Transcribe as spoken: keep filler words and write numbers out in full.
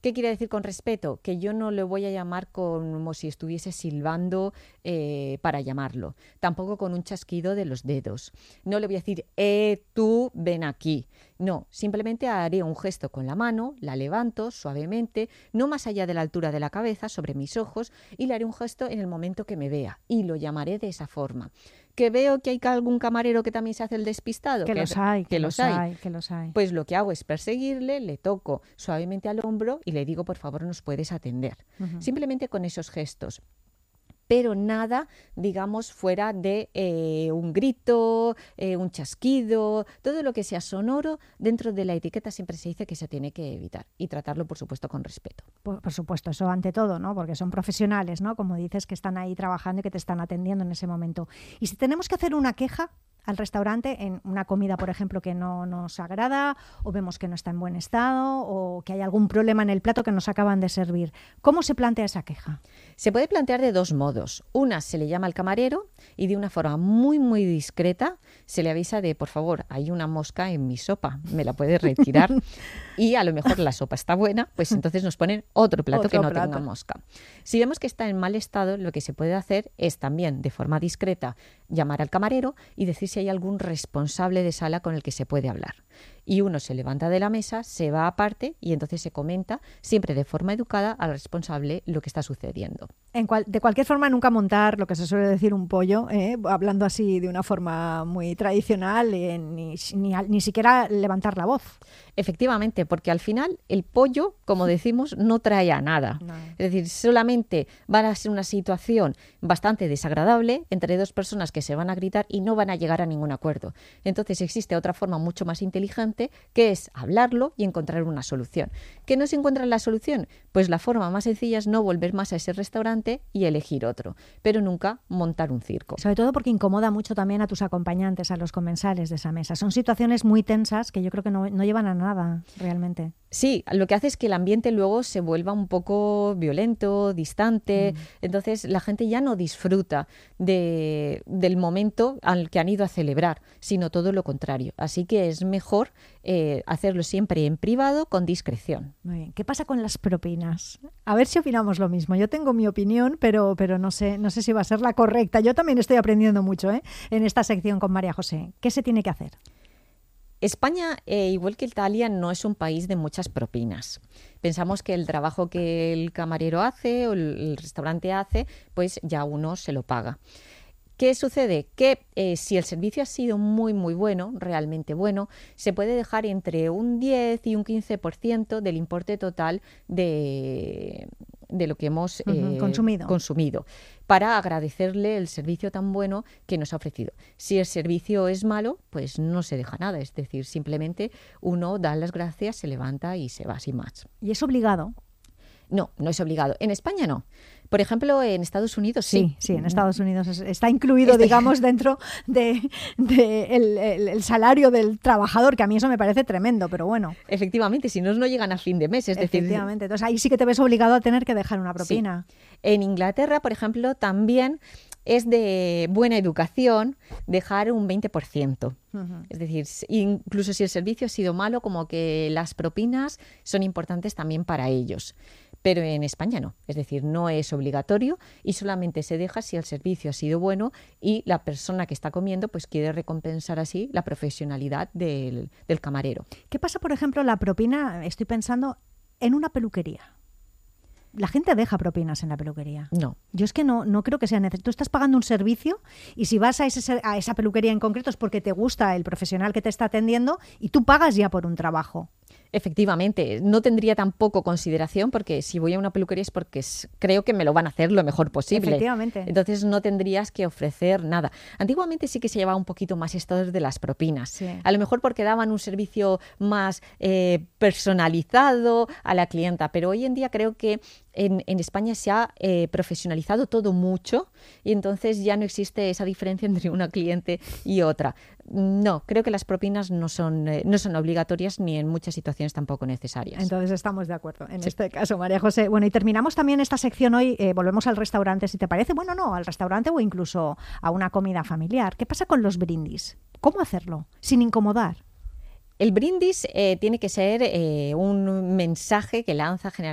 ¿Qué quiere decir con respeto? Que yo no le voy a llamar como si estuviese silbando eh, para llamarlo. Tampoco con un chasquido de los dedos. No le voy a decir, eh, tú, ven aquí. No, simplemente haré un gesto con la mano, la levanto suavemente, no más allá de la altura de la cabeza, sobre mis ojos, y le haré un gesto en el momento que me vea. Y lo llamaré de esa forma. ¿Que veo que hay algún camarero que también se hace el despistado? Que, que los hay, que, que los hay. hay, que los hay. Pues lo que hago es perseguirle, le toco suavemente al hombro y le digo, por favor, nos puedes atender. Uh-huh. Simplemente con esos gestos. Pero nada, digamos, fuera de eh, un grito, eh, un chasquido, todo lo que sea sonoro, dentro de la etiqueta siempre se dice que se tiene que evitar y tratarlo, por supuesto, con respeto. Por, por supuesto, eso ante todo, ¿no? Porque son profesionales, ¿no? Como dices, que están ahí trabajando y que te están atendiendo en ese momento. Y si tenemos que hacer una queja al restaurante en una comida, por ejemplo, que no nos agrada, o vemos que no está en buen estado, o que hay algún problema en el plato que nos acaban de servir, ¿cómo se plantea esa queja? Se puede plantear de dos modos. Una, se le llama al camarero y de una forma muy, muy discreta se le avisa de, por favor, hay una mosca en mi sopa, me la puedes retirar. Y a lo mejor la sopa está buena, pues entonces nos ponen otro plato otro que no plato. tenga mosca. Si vemos que está en mal estado, lo que se puede hacer es también, de forma discreta, llamar al camarero y decir si hay algún responsable de sala con el que se puede hablar. Y uno se levanta de la mesa, se va aparte y entonces se comenta, siempre de forma educada, al responsable lo que está sucediendo. En cual, de cualquier forma, nunca montar lo que se suele decir un pollo, ¿eh? Hablando así de una forma muy tradicional, eh, ni, ni, ni siquiera levantar la voz. Efectivamente, porque al final el pollo, como decimos, no trae a nada. No. Es decir, solamente va a ser una situación bastante desagradable entre dos personas que se van a gritar y no van a llegar a ningún acuerdo. Entonces existe otra forma mucho más inteligente, que es hablarlo y encontrar una solución. ¿Qué no se encuentra la solución? Pues la forma más sencilla es no volver más a ese restaurante y elegir otro, pero nunca montar un circo. Sobre todo porque incomoda mucho también a tus acompañantes, a los comensales de esa mesa. Son situaciones muy tensas que yo creo que no, no llevan a nada realmente. Sí, lo que hace es que el ambiente luego se vuelva un poco violento, distante, mm. entonces la gente ya no disfruta de, del momento al que han ido a celebrar, sino todo lo contrario. Así que es mejor eh, hacerlo siempre en privado, con discreción. Muy bien. ¿Qué pasa con las propinas? A ver si opinamos lo mismo. Yo tengo mi opinión, pero, pero no sé, no sé si va a ser la correcta. Yo también estoy aprendiendo mucho, ¿eh? en esta sección con María José. ¿Qué se tiene que hacer? España, eh, igual que Italia, no es un país de muchas propinas. Pensamos que el trabajo que el camarero hace o el, el restaurante hace, pues ya uno se lo paga. ¿Qué sucede? Que eh, si el servicio ha sido muy, muy bueno, realmente bueno, se puede dejar entre un diez y un quince por ciento del importe total de, de lo que hemos eh, uh-huh, consumido. consumido, para agradecerle el servicio tan bueno que nos ha ofrecido. Si el servicio es malo, pues no se deja nada, es decir, simplemente uno da las gracias, se levanta y se va sin más. ¿Y es obligado? No, no es obligado. En España no. Por ejemplo, en Estados Unidos sí. Sí, sí, en Estados Unidos es, está incluido, este... digamos, dentro de, de el, el, el salario del trabajador, que a mí eso me parece tremendo, pero bueno. Efectivamente, si no, no llegan a fin de mes. Es Efectivamente, decir... entonces ahí sí que te ves obligado a tener que dejar una propina. Sí. En Inglaterra, por ejemplo, también es de buena educación dejar un veinte por ciento. Uh-huh. Es decir, incluso si el servicio ha sido malo, como que las propinas son importantes también para ellos. Pero en España no, es decir, no es obligatorio y solamente se deja si el servicio ha sido bueno y la persona que está comiendo pues quiere recompensar así la profesionalidad del, del camarero. ¿Qué pasa, por ejemplo, la propina, estoy pensando, en una peluquería? ¿La gente deja propinas en la peluquería? No. Yo es que no, no creo que sea necesario. Tú estás pagando un servicio y si vas a, ese, a esa peluquería en concreto es porque te gusta el profesional que te está atendiendo y tú pagas ya por un trabajo. Efectivamente, no tendría tampoco consideración porque si voy a una peluquería es porque creo que me lo van a hacer lo mejor posible. Efectivamente. Entonces no tendrías que ofrecer nada. Antiguamente sí que se llevaba un poquito más esto de las propinas. Sí. A lo mejor porque daban un servicio más eh, personalizado a la clienta, pero hoy en día creo que en, en España se ha eh, profesionalizado todo mucho y entonces ya no existe esa diferencia entre una cliente y otra. No, creo que las propinas no son, eh, no son obligatorias ni en muchas situaciones tampoco necesarias. Entonces estamos de acuerdo en sí. este caso, María José. Bueno, y terminamos también esta sección hoy, eh, volvemos al restaurante, si te parece. Bueno, no, al restaurante o incluso a una comida familiar. ¿Qué pasa con los brindis? ¿Cómo hacerlo sin incomodar? El brindis eh, tiene que ser eh, un mensaje que lanza generalmente